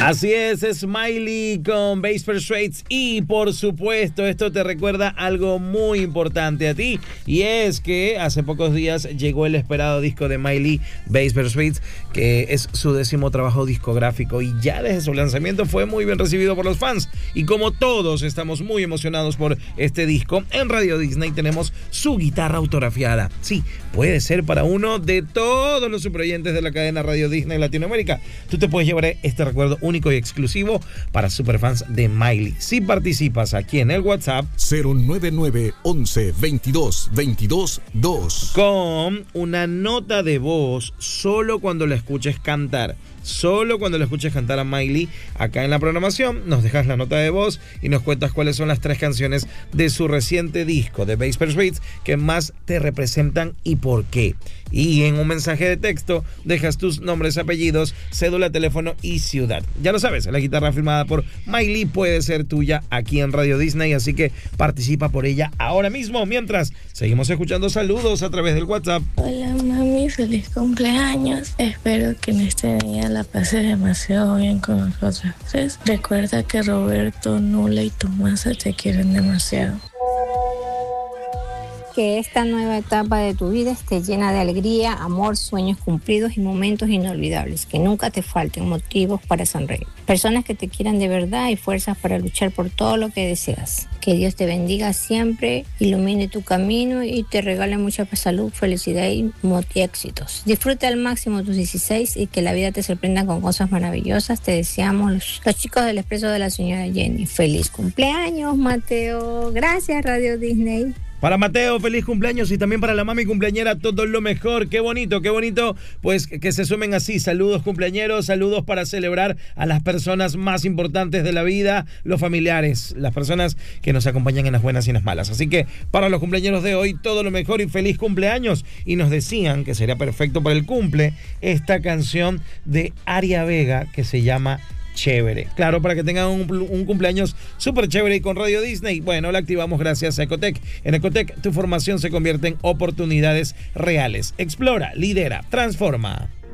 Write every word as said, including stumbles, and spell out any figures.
Así es, Smiley con Bass Persuades. Y por supuesto, esto te recuerda algo muy importante a ti. Y es que hace pocos días llegó el esperado disco de Miley, Bass Persuades, que es su décimo trabajo discográfico. Y ya desde su lanzamiento fue muy bien recibido por los fans. Y como todos estamos muy emocionados por este disco, en Radio Disney tenemos su guitarra autografiada. Sí, puede ser para uno de todos los superoyentes de la cadena Radio Disney Latinoamérica. Tú te puedes llevar este recuerdo único y exclusivo para superfans de Miley. Si participas aquí en el WhatsApp cero nueve nueve once veintidós veintidós dos con una nota de voz solo cuando la escuches cantar. Solo cuando le escuches cantar a Miley acá en la programación, nos dejas la nota de voz y nos cuentas cuáles son las tres canciones de su reciente disco de Bass Persuades que más te representan y por qué. Y en un mensaje de texto dejas tus nombres, apellidos, cédula, teléfono y ciudad. Ya lo sabes, la guitarra firmada por Miley puede ser tuya aquí en Radio Disney, así que participa por ella ahora mismo. Mientras, seguimos escuchando saludos a través del WhatsApp. Hola mami, feliz cumpleaños. Espero que en este día la pasé demasiado bien con nosotros. Entonces, recuerda que Roberto, Nula y Tomasa te quieren demasiado. Que esta nueva etapa de tu vida esté llena de alegría, amor, sueños cumplidos y momentos inolvidables. Que nunca te falten motivos para sonreír. Personas que te quieran de verdad y fuerzas para luchar por todo lo que deseas. Que Dios te bendiga siempre, ilumine tu camino y te regale mucha salud, felicidad y éxitos. Disfruta al máximo tus dieciséis y que la vida te sorprenda con cosas maravillosas. Te deseamos los, los chicos del Expreso de la señora Jenny. Feliz cumpleaños, Mateo. Gracias, Radio Disney. Para Mateo, feliz cumpleaños, y también para la mami cumpleañera, todo lo mejor. Qué bonito, qué bonito, pues que se sumen así. Saludos cumpleañeros, saludos para celebrar a las personas más importantes de la vida, los familiares, las personas que nos acompañan en las buenas y en las malas. Así que para los cumpleañeros de hoy, todo lo mejor y feliz cumpleaños. Y nos decían que sería perfecto para el cumple esta canción de Aria Vega que se llama Chévere. Claro, para que tengan un, un cumpleaños súper chévere y con Radio Disney. Bueno, la activamos gracias a Ecotec. En Ecotec, tu formación se convierte en oportunidades reales. Explora, lidera, transforma.